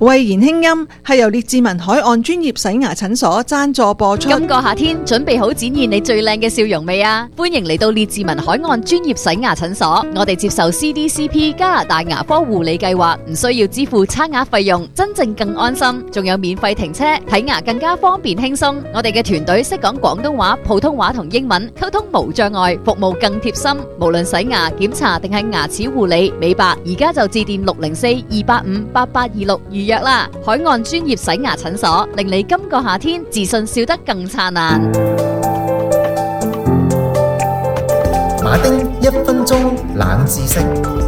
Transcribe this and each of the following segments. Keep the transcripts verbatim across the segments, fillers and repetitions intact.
慧言輕音係由列治文海岸專業洗牙診所贊助播出。 今個夏天準備好展現你最靚嘅笑容未啊？歡迎嚟到列治文海岸專業洗牙診所，我哋接受 C D C P 加拿大牙科護理計劃，唔需要支付差額費用，真正更安心，仲有免費停車，睇牙更加方便輕鬆。我哋嘅團隊識講廣東話、普通話同英文，溝通無障礙，服務更貼心。無論洗牙、檢查定係牙齒護理、美白，而家就致電六零四二八五八八二六預約啦！海岸專業洗牙診所，令你今個夏天自信笑得更燦爛。 馬丁一分鐘冷知識，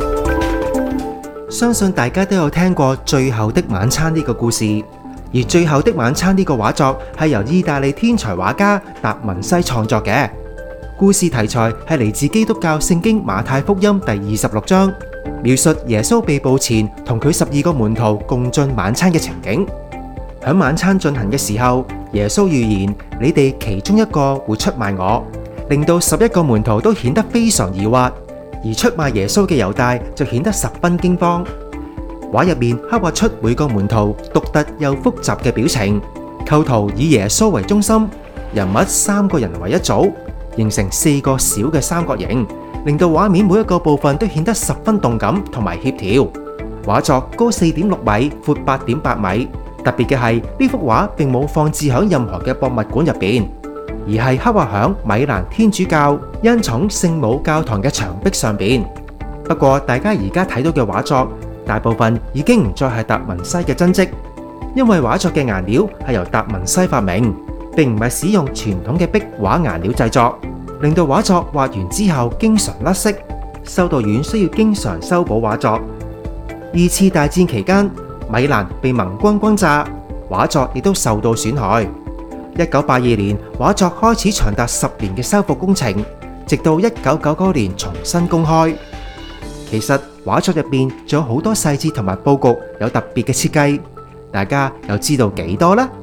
相信大家都有聽過《最後的晚餐》呢個故事，而《最後的晚餐》呢個畫作係由意大利天才畫家達文西創作嘅。故事題材係嚟自基督教聖經馬太福音第二十六章，描述耶穌被捕前同佢十二個門徒共進晚餐嘅情景。響晚餐進行嘅時候，耶穌預言你哋其中一個會出賣我，令到十一個門徒都顯得非常疑惑，而出賣耶穌嘅猶大就顯得十分驚慌。畫入面刻畫出每個門徒獨特又複雜嘅表情，構圖以耶穌為中心，人物三個人為一組，形成四個小嘅三角形，令到畫面每一個部分都顯得十分動感同埋協調。畫作高四點六米，闊八點八米。特別嘅係呢幅畫並冇放置響任何嘅博物館入邊，而係刻畫響米蘭天主教恩寵聖母教堂嘅牆壁上邊。不過大家而家睇到嘅畫作，大部分已經唔再係達文西嘅真跡，因為畫作嘅顏料係由達文西發明，並唔係使用傳統嘅壁畫顏料製作，令到畫作畫完之後經常甩色，修道院需要經常修補畫作。二次大戰期間，米蘭被盟軍轟炸，畫作亦都受到損害。一九八二年，畫作開始長達十年嘅修復工程，直到一九九九年重新公開。其實畫作入邊仲有好多細節同埋佈局有特別嘅設計，大家又知道幾多呢？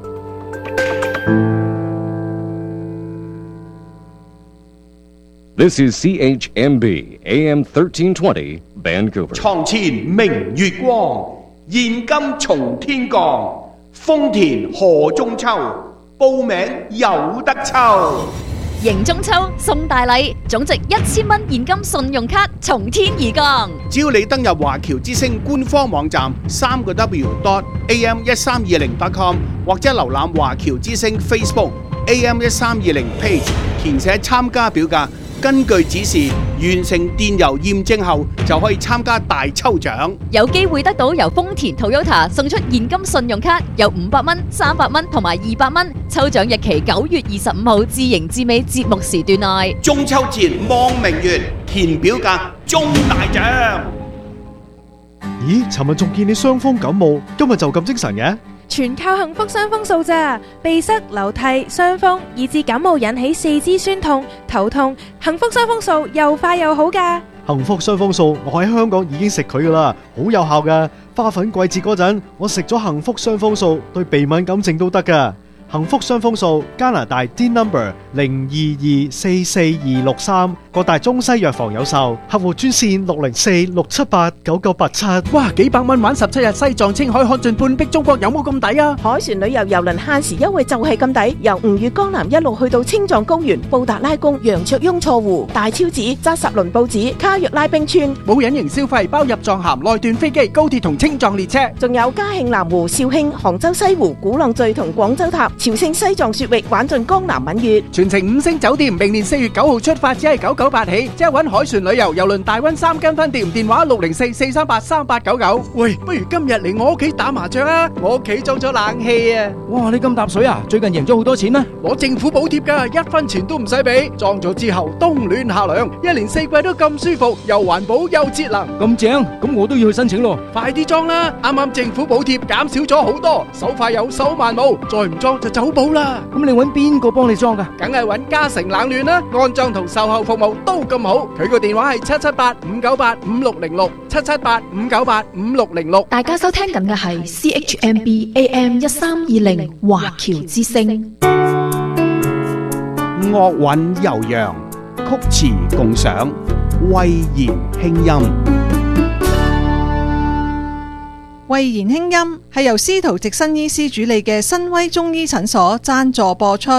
This is C H M B A M thirteen twenty Vancouver。 床前明月光，現金從天降。豐田賀中秋，報名有得抽。 迎中秋送大禮，總值一千蚊現金信用卡從天而降。 只要你登入華僑之星官方網站三個 W dot A M 一三二零 dot com 或者瀏覽華僑之星 Facebook A M 一三二零 page， 填寫參加表格，根據指示完成電郵驗證後，就可以參加大抽獎， 有機會得到由豐田 Toyota 送出現金信用卡，有五百蚊、三百蚊同埋二百蚊。抽獎日期九月二十五號至迎至尾節目時段內。 中秋節望明月，填表格中大獎。 咦，尋日仲見你傷風感冒，今日就咁精神嘅？ 全靠幸福傷風素咋，鼻塞、流涕、傷風，以致感冒引起四肢酸痛、頭痛，幸福傷風素又快又好噶。 幸福傷風素，我喺香港已經食佢噶啦，好有效噶。花粉季節嗰陣，我食咗幸福傷風素，對鼻敏感症都得噶。幸福傷風素，加拿大 D number 零二二四四二六三，各大中西藥房有售，客戶專線六零四六七八九九八七。 哇，幾百蚊玩十七日西藏青海看盡半壁中國，有冇咁抵啊？ 海船旅遊郵輪限時優惠就係咁抵，由吳越江南一路去到青藏高原、布達拉宮、楊卓雍錯湖、大昭寺、扎什倫布寺、卡約拉冰川， 冇隱形消費，包入藏函、內段飛機、高鐵同青藏列車， 仲有嘉慶南湖、肇慶、杭州西湖、鼓浪嶼同廣州塔。朝聖西藏雪域，玩盡江南閩粵， 全程五星酒店，明年四月九號出發，只係九九八起，即係搵海船旅遊郵輪大溫三間分店，電話六零四四三八三八九九。喂，不如今日嚟我屋企打麻雀啊！我屋企裝咗冷氣啊！ 哇，你咁搭水啊？最近贏咗好多錢啊？ 攞政府補貼噶，一分錢都唔使俾，裝咗之後冬暖夏涼，一年四季都咁舒服，又環保又節能， 咁正，咁我都要去申請咯。 快啲裝啦！啱啱政府補貼減少咗好多，手快有手慢冇，再唔裝就走寶啦。 咁你搵邊個幫你裝噶？ 梗係搵嘉誠冷暖啦，安裝同售後服務都咁好。佢個電話係七七八五九八五六零六，七七八五九八五六零六。 大家收聽緊嘅係 C H M B A M 一三二零華僑之聲。 樂韻悠揚，曲詞共賞，慧言輕音。 慧言輕音係由司徒直新醫師主理嘅新威中醫診所贊助播出。